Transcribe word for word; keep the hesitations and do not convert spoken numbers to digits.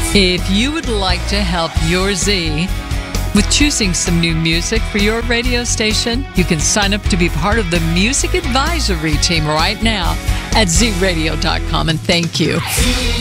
If you would like to help your Z with choosing some new music for your radio station, you can sign up to be part of the music advisory team right now at z radio dot com, and thank you.